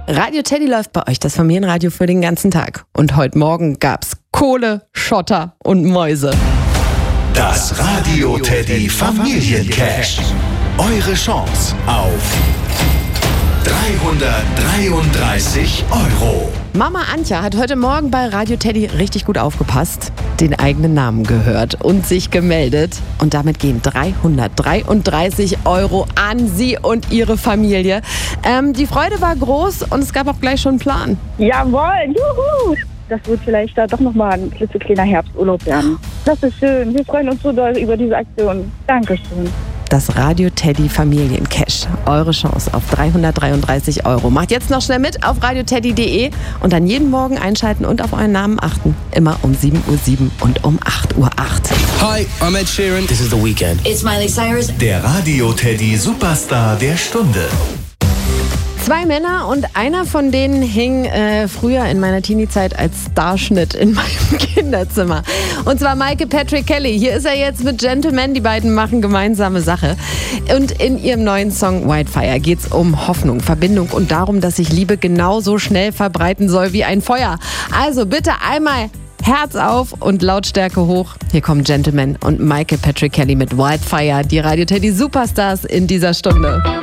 Radio Teddy läuft bei euch, das Familienradio für den ganzen Tag. Und heute Morgen gab's Kohle, Schotter und Mäuse. Das Radio Teddy Familiencash. Eure Chance auf 333 €. Mama Antja hat heute Morgen bei Radio Teddy richtig gut aufgepasst, den eigenen Namen gehört und sich gemeldet. Und damit gehen 333 € an sie und ihre Familie. Die Freude war groß und es gab auch gleich schon einen Plan. Jawohl, juhu! Das wird vielleicht da doch nochmal ein klitzekleiner Herbsturlaub werden. Das ist schön. Wir freuen uns so doll über diese Aktion. Dankeschön. Das Radio Teddy Familiencash. Eure Chance auf 333 €. Macht jetzt noch schnell mit auf radioteddy.de und dann jeden Morgen einschalten und auf euren Namen achten. Immer um 7:07 Uhr und um 8:08 Uhr. Hi, I'm Ed Sheeran. This is The Weeknd. It's Miley Cyrus. Der Radio Teddy Superstar der Stunde. 2 Männer und einer von denen hing früher in meiner Teenie-Zeit als Starschnitt in meinem Kinderzimmer. Und zwar Mike Patrick Kelly. Hier ist er jetzt mit Gentleman. Die beiden machen gemeinsame Sache. Und in ihrem neuen Song Wildfire geht es um Hoffnung, Verbindung und darum, dass sich Liebe genauso schnell verbreiten soll wie ein Feuer. Also bitte einmal Herz auf und Lautstärke hoch. Hier kommen Gentleman und Mike Patrick Kelly mit Wildfire, die Radio Teddy Superstars in dieser Stunde.